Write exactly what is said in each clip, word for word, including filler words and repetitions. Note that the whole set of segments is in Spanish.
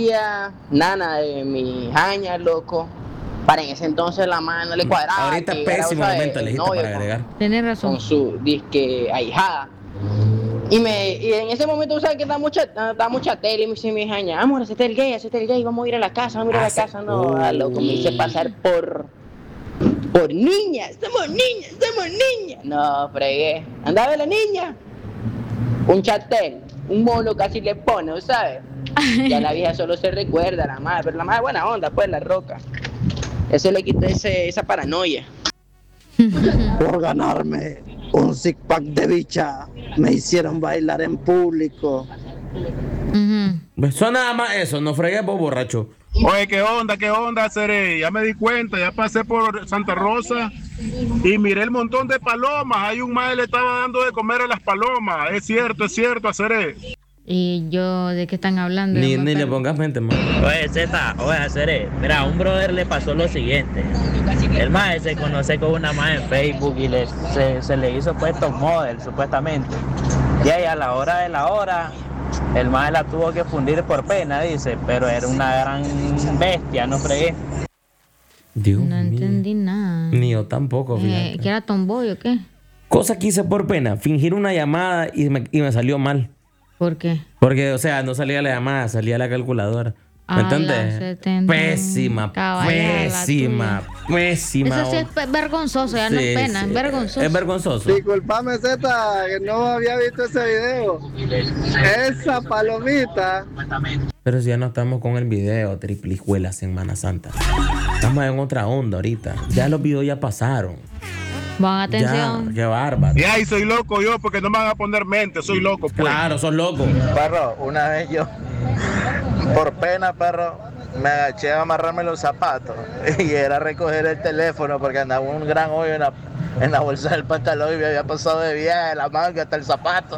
parecía nana de mi jaña, loco. Para en ese entonces la madre no le cuadraba. Ahorita que pésimo era, momento el elegiste novio para agregar. Tienes razón. Con su disque ahijada. Y, me, y en ese momento, ¿sabes que está mucha, está mucha tele? Y me dice mi jaña, amor, ese es el gay, ese es el gay, vamos a ir a la casa, vamos a ir a la casa. No, ah, loco, me hice pasar por... Por niñas, somos niñas, somos niñas. No, fregué. Andaba la niña. Un chatel, un mono casi le pone, ¿sabes? Ya la vieja solo se recuerda, la madre, pero la madre buena onda, pues, la roca. Eso le quita ese, esa paranoia. Por ganarme un six pack de bicha, me hicieron bailar en público. Uh-huh. Eso nada más eso, no fregues vos, borracho. Oye, ¿qué onda? ¿Qué onda, Seré? Ya me di cuenta, ya pasé por Santa Rosa y miré el montón de palomas. Hay un mae le estaba dando de comer a las palomas. Es cierto, es cierto, Seré. Y yo, ¿de qué están hablando? Ni, ni le pongas mente, man. Oye, Zeta, oye, Seré, mira, a un brother le pasó lo siguiente. El mae se conoce con una mae en Facebook y le, se, se le hizo pues top model, supuestamente. Y ahí a la hora de la hora, el mae la tuvo que fundir por pena, dice, pero era una gran bestia, no fregué. Dios No mío. entendí nada. Ni yo tampoco, Eh, fíjate. ¿Que era tomboy o qué? Cosa que hice por pena, fingir una llamada y me, y me salió mal. ¿Por qué? Porque, o sea, no salía la llamada, salía la calculadora. ¿Me Ah, entiendes? la setenta. Pésima, Caballera, la pésima, pésima. Eso sí es pe- vergonzoso, ya no Sí, es pena, sí. es vergonzoso. Es vergonzoso. Disculpame, Zeta, que no había visto ese video. Esa palomita. Pero si ya no estamos con el video, triplijuelas Semana Santa. Estamos en otra onda ahorita. Ya los videos ya pasaron. Pon atención. Ya, qué bárbaro. Y ahí soy loco yo porque no me van a poner mente, soy loco. Pues. Claro, sos loco. Perro, una vez yo, por pena, perro, me agaché a amarrarme los zapatos y era recoger el teléfono porque andaba un gran hoyo en la, en la bolsa del pantalón y me había pasado de viaje la manga hasta el zapato.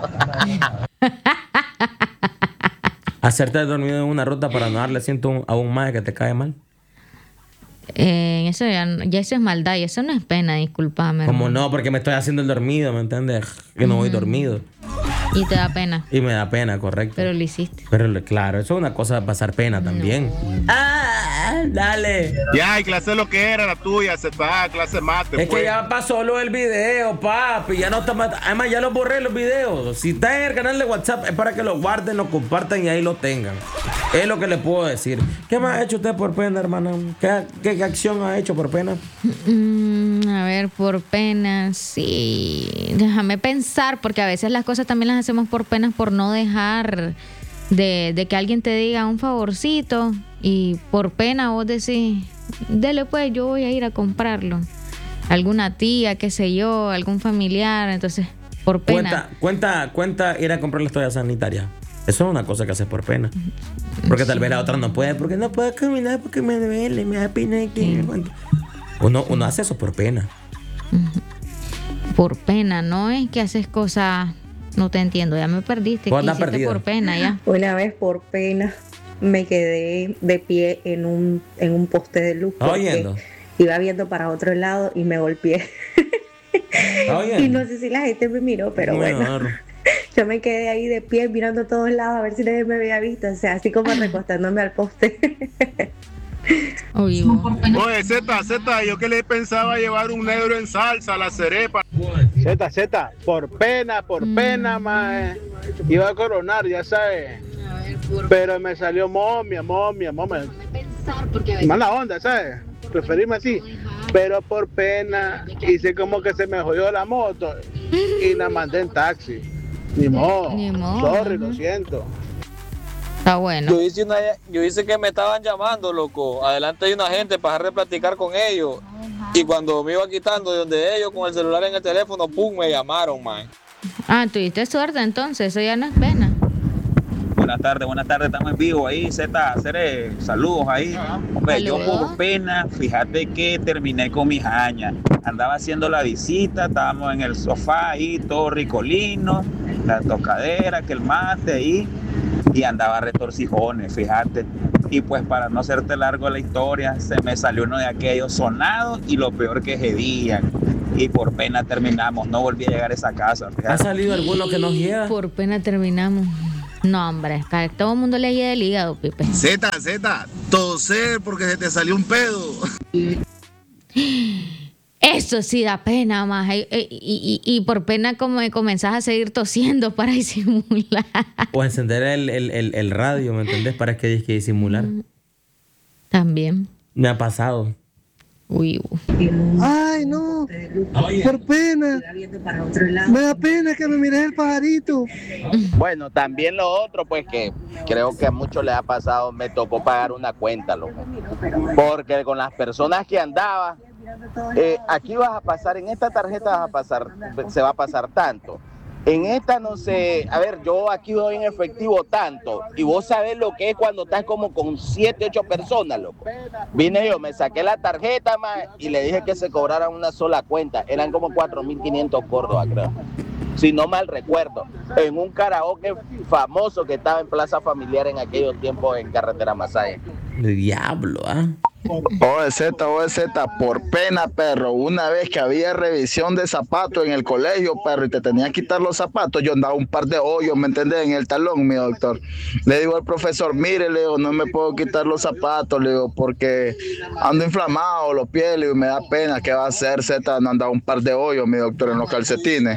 Hacerte dormido en una ruta para no darle asiento a un maje que te cae mal. Eh, eso ya, no- ya eso es maldad y eso no es pena, discúlpame. Como hermano. no, porque me estoy haciendo el dormido, ¿me entiendes? Que no voy dormido. Y te da pena, Y me da pena, correcto. pero lo hiciste. Pero le- claro, eso es una cosa de pasar pena también. Ah, dale. Ya, y clase lo que era la tuya, Zeta, clase mate. Es pues. que ya pasó lo del video, papi. Ya no está mat- Además, ya los borré los videos. Si está en el canal de WhatsApp, es para que lo guarden, lo compartan y ahí lo tengan. Es lo que les puedo decir. ¿Qué más ha hecho usted por pena, hermana? ¿Qué, qué, qué acción ha hecho por pena? Mm, a ver, por pena, sí. Déjame pensar, porque a veces las cosas también las hacemos por penas, por no dejar de, de que alguien te diga un favorcito y por pena vos decís, dele pues, yo voy a ir a comprarlo. Alguna tía, qué sé yo, algún familiar, entonces, por pena. Cuenta, cuenta, cuenta ir a comprar las toallas sanitarias. Eso es una cosa que haces por pena. Porque tal vez la otra no puede, porque no puedo caminar, porque me duele, me da pena. Que... Uno, uno hace eso por pena. Por pena, no es que haces cosas, no te entiendo, ya me perdiste. Vos ¿Qué andas hiciste perdida. por pena ya? Una vez por pena me quedé de pie en un, en un poste de luz ¿Estás porque oyendo? iba viendo para otro lado y me golpeé. ¿Estás oyendo? Y no sé si la gente me miró, pero Muy bueno, raro. yo me quedé ahí de pie mirando a todos lados a ver si nadie me había visto, o sea, así como recostándome al poste. Oye, vos. Oye, Zeta, Zeta, yo que le pensaba llevar un negro en salsa a la cerepa. Zeta, Zeta, por pena, por pena, mae. Iba a coronar, ya sabes. Pero me salió momia, momia, momia. Mala onda, ¿sabes? Preferirme así. Pero por pena hice como que se me jodió la moto y la mandé en taxi. Ni modo. Ni modo, Sorry, ajá. lo siento. Está bueno. Yo hice, una, yo hice que me estaban llamando, loco. Adelante hay una gente para dejar de platicar con ellos. Y cuando me iba quitando de donde ellos con el celular en el teléfono, pum, me llamaron, man. Ah, tuviste suerte entonces, eso ya no es pena. Buenas tardes, buenas tardes, estamos en vivo ahí, Z, Cere, saludos ahí. Hombre, yo Saludos. por pena, fíjate que terminé con mis hañas. Andaba haciendo la visita, estábamos en el sofá ahí, todo ricolino, la tocadera, que el mate ahí, y andaba retorcijones, fíjate. Y pues para no hacerte largo la historia, se me salió uno de aquellos sonados y lo peor que hedían. Y por pena terminamos, no volví a llegar a esa casa, ¿Ha fíjate. salido alguno que nos lleva? Por pena terminamos. No, hombre, que todo el mundo le haya del hígado, Pipe. Zeta, Zeta, toser porque se te salió un pedo. Eso sí da pena, más. Y, y, y, y por pena como comenzás a seguir tosiendo para disimular. O encender el, el, el, el radio, ¿me entendés? Para que hay que disimular. También. Me ha pasado. Uy. Ay, no. Por pena. Me da pena que me mires el pajarito. Bueno, también lo otro, pues que creo que a muchos les ha pasado, me tocó pagar una cuenta, loco. Porque con las personas que andaba, eh, aquí vas a pasar, en esta tarjeta vas a pasar, se va a pasar tanto. En esta no sé, a ver, yo aquí doy en efectivo tanto, y vos sabés lo que es cuando estás como con siete, ocho personas, loco. Vine yo, me saqué la tarjeta, más, y le dije que se cobraran una sola cuenta, eran como cuatro mil quinientos Córdoba, creo. Si no mal recuerdo, en un karaoke famoso que estaba en Plaza Familiar en aquellos tiempos en Carretera Masaya. Diablo, ¿ah? ¿eh? Oye, Z, oye, Z, por pena, perro, una vez que había revisión de zapatos en el colegio, perro, y te tenían que quitar los zapatos, yo andaba un par de hoyos, ¿me entendés? En el talón, mi doctor. Le digo al profesor, mire, le digo, no me puedo quitar los zapatos, le digo, porque ando inflamado, los pies, le digo, me da pena, ¿qué va a hacer, Z? No andaba un par de hoyos, mi doctor, en los calcetines.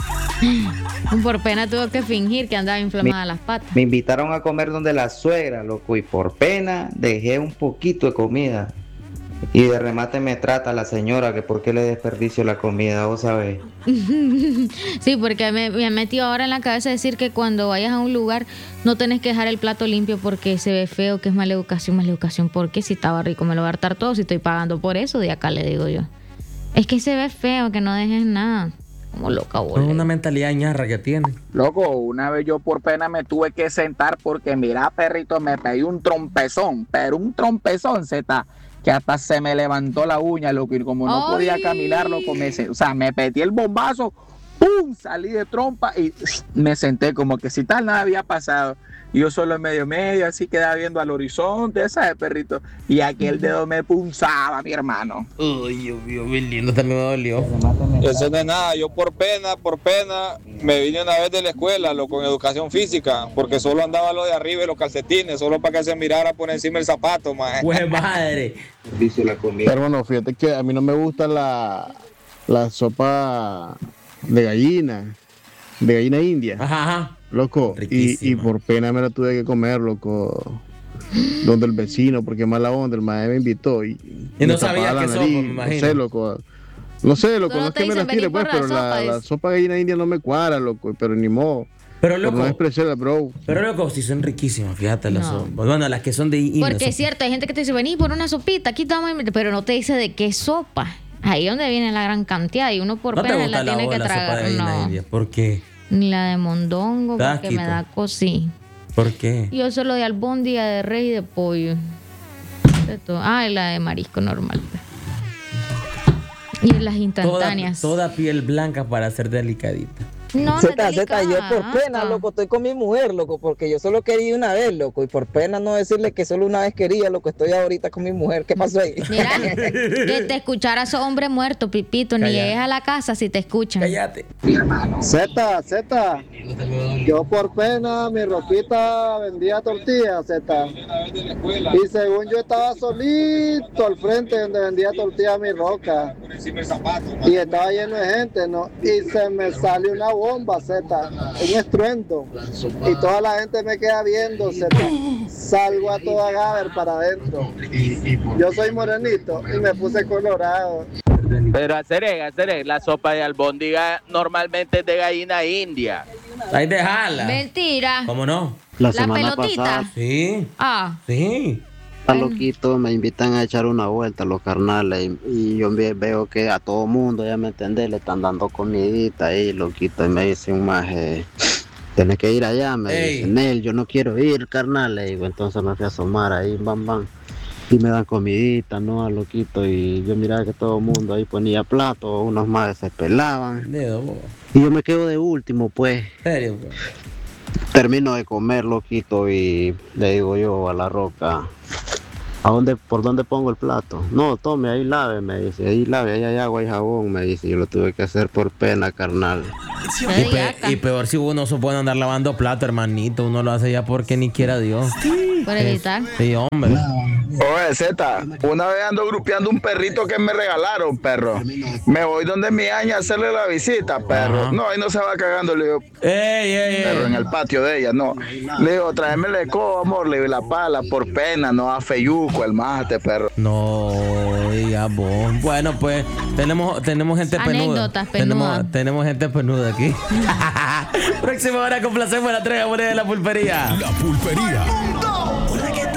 Por pena tuvo que fingir que andaba inflamada las patas. Me invitaron a comer donde la suegra, loco, y por pena dejé un poquito de comida. Y de remate me trata la señora que por qué le desperdicio la comida, vos sabés. Sí, porque me, me metió ahora en la cabeza decir que cuando vayas a un lugar no tenés que dejar el plato limpio porque se ve feo, que es mala educación, mala educación. Porque si estaba rico me lo voy a hartar todo, si estoy pagando por eso, de acá le digo yo. Es que se ve feo, que no dejes nada. Como loca, boludo. Es una mentalidad ñarra que tiene. Loco, una vez yo por pena me tuve que sentar porque mira, perrito, me pegué un trompezón, pero un trompezón, Z, que hasta se me levantó la uña, loco, y como no ¡Ay! podía caminar, loco, me, o sea, me petí el bombazo, ¡pum! Salí de trompa y me senté como que si tal nada había pasado. Y yo solo en medio medio, así quedaba viendo al horizonte, ¿sabes, perrito? Y aquel dedo me punzaba, mi hermano. Uy, Dios mío, muy lindo, también me dolió. Eso no es nada, yo por pena, por pena, me vine una vez de la escuela, lo con educación física, porque solo andaba lo de arriba y los calcetines, solo para que se mirara por encima el zapato, man. ¡Pues madre! Dice la comida. Hermano, fíjate que a mí no me gusta la, la sopa de gallina, de gallina india. Ajá, ajá. Loco, y, y por pena me la tuve que comer, loco. Donde el vecino, porque mala onda, el maestro me invitó. Y, y no me sabía tapaba qué la sopa, nariz, me imagino. No sé, loco. No sé, loco, Solo no es te que me dicen la tire, venir pues, por pero la la, sopa, la es. sopa de gallina india no me cuadra, loco, pero ni modo. Pero loco, Por no expresar, bro. pero loco, sí son riquísimas, fíjate las No. sopas. Bueno, las que son de India. Porque son- es cierto, hay gente que te dice, vení por una sopita, aquí estamos, pero no te dice de qué sopa. Ahí es donde viene la gran cantidad y uno por ¿No te pena gusta la la, tiene o- que la sopa de tragar. gallina No, india? ¿Por qué? ni la de mondongo, ¿Te da porque me asquito? da cosí. ¿Por qué? Yo solo de albóndiga, de res y de pollo. De todo. Ah, y la de marisco normal. Y las Toda, instantáneas. toda piel blanca para ser delicadita. No, no es Z, Z, yo por delicada, pena, loco, estoy con mi mujer, loco, porque yo solo quería una vez, loco, y por pena no decirle que solo una vez quería, loco, estoy ahorita con mi mujer. ¿Qué pasó ahí? Mira, que te escuchara ese hombre muerto, Pipito, ni Cállate. llegues a la casa si te escuchan. Cállate. Z, Z, yo por pena, mi roquita vendía tortillas, Z. Y según yo estaba solito al frente donde vendía tortillas mi roca. Y estaba lleno de gente, ¿no? Y se me sale una bomba, Z, un estruendo. Y toda la gente me queda viendo, Z. Salgo a toda Gaber para adentro. Yo soy morenito y me puse colorado. Pero hacer hacer la sopa de albóndiga normalmente es de gallina india. Ahí déjala. Mentira. ¿Cómo no? La, pelotita. Sí. Ah. Sí. Está loquito, me invitan a echar una vuelta los carnales y, y yo ve- veo que a todo mundo, ya me entendés, le están dando comidita ahí, loquito, y me dicen más, eh, tienes que ir allá, me Ey. dicen, Nel, yo no quiero ir, carnal, le digo, entonces me fui a asomar ahí, bam, bam, y me dan comidita, ¿no? A loquito, y yo miraba que todo el mundo ahí ponía platos, unos más se pelaban, Dedo, boba. y yo me quedo de último, pues. ¿Serio? Pues? Termino de comer, loquito, y le digo yo a la roca, ¿a dónde, por dónde pongo el plato? No, tome, ahí lave, me dice, ahí lave, ahí hay agua y jabón, me dice, yo lo tuve que hacer por pena, carnal. Y, pe- y peor si uno se puede andar lavando plato, hermanito. Uno lo hace ya porque ni quiera Dios. Por evitar. Sí, hombre. Oye, Zeta, una vez ando grupeando un perrito que me regalaron, perro. Me voy donde mi aña a hacerle la visita, perro. Ajá. No, ahí no se va cagando, le digo. Ey, ey, Perro, ey. en el patio de ella, no. Le digo, tráeme la escoba, amor, le digo, la pala, por pena, no a feyuco, el mate, perro. No, diga vos. Bueno, pues tenemos, tenemos gente penuda. Anécdotas penudas. Tenemos, tenemos gente penuda aquí. Próxima hora complacemos la entrega de la pulpería. La pulpería.